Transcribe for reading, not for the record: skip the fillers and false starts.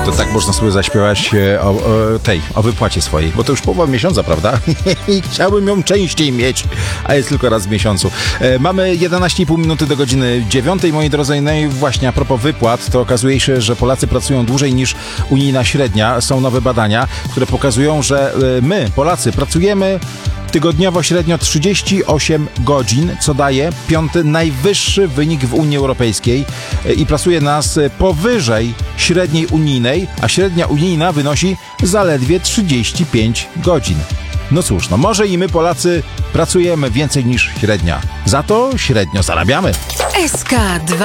To tak można sobie zaśpiewać o wypłacie swojej, bo to już połowa miesiąca, prawda? I chciałbym ją częściej mieć, a jest tylko raz w miesiącu. Mamy 11,5 minuty do godziny 9, moi drodzy. No i właśnie a propos wypłat, to okazuje się, że Polacy pracują dłużej niż unijna średnia. Są nowe badania, które pokazują, że my, Polacy, pracujemy tygodniowo średnio 38 godzin, co daje 5. najwyższy wynik w Unii Europejskiej i plasuje nas powyżej średniej unijnej, a średnia unijna wynosi zaledwie 35 godzin. No cóż, no może i my Polacy pracujemy więcej niż średnia. Za to średnio zarabiamy. SK2